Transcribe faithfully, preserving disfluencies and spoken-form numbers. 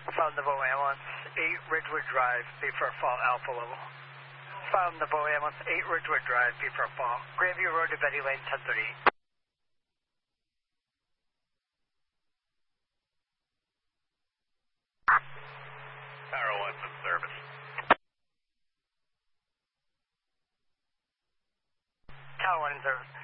Found the Bow Ambulance, eight Ridgewood Drive, B for fall, Alpha level. Found the Bow Ambulance, eight Ridgewood Drive, B for fall. Grandview Road to Betty Lane, ten thirty. Tower one's in service. Tower one in service.